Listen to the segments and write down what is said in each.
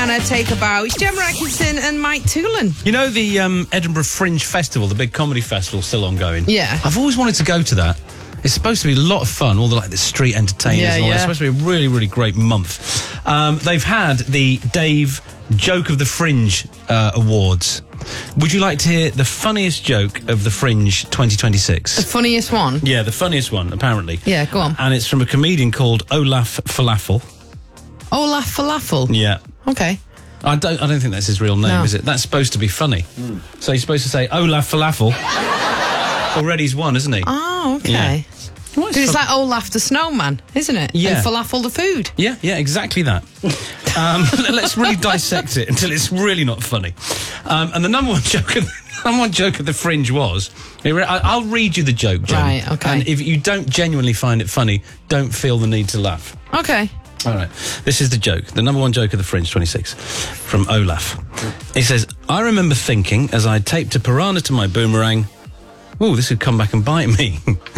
Rihanna, Take a Bow. It's Gemma Atkinson and Mike Toolan. You know the Edinburgh Fringe Festival, the big comedy festival, still ongoing? Yeah. I've always wanted to go to that. It's supposed to be a lot of fun, all the street entertainers and all that. It's supposed to be a really, really great month. They've had the Dave Joke of the Fringe Awards. Would you like to hear the funniest joke of the Fringe 2026? The funniest one? Yeah, the funniest one, apparently. Yeah, go on. And it's from a comedian called Olaf Falafel. Olaf Falafel? Yeah. Okay. I don't think that's his real name, is it? That's supposed to be funny. So you're supposed to say Olaf Falafel. Already he's won, isn't he? Oh, okay. Yeah. Because it's like Olaf the snowman, isn't it? Yeah. And falafel the food. Yeah, exactly that. Let's really dissect it until it's really not funny. And the number one joke of the Fringe was... I'll read you the joke, Jen. Right, okay. And if you don't genuinely find it funny, don't feel the need to laugh. Okay. All right. This is the joke. The number one joke of the Fringe 26 from Olaf. He says, I remember thinking as I taped a piranha to my boomerang... Oh, this could come back and bite me.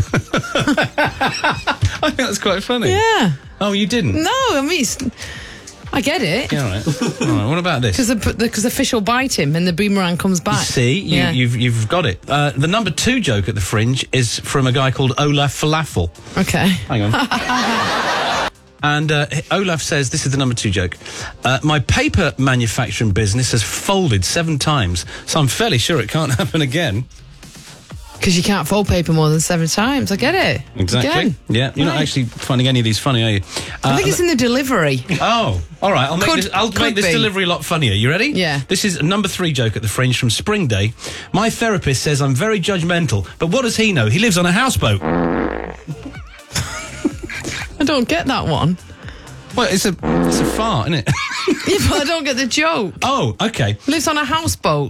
I think that's quite funny. Yeah. Oh, you didn't? No, I mean, I get it. Yeah, all right. All right. What about this? Because the fish will bite him and the boomerang comes back. See, you've got it. The number two joke at the Fringe is from a guy called Olaf Falafel. Okay. Hang on. And Olaf says, this is the number two joke. My paper manufacturing business has folded 7 times, so I'm fairly sure it can't happen again. Because you can't fold paper more than 7 times. I get it. Exactly. Again. Yeah, you're not actually finding any of these funny, are you? I think it's in the delivery. Oh, all right. I'll make this delivery a lot funnier. You ready? Yeah. This is a number 3 joke at the Fringe from Spring Day. My therapist says I'm very judgmental, but what does he know? He lives on a houseboat. I don't get that one. Well, it's a fart, isn't it? Yeah, but I don't get the joke. Oh, okay. Lives on a houseboat.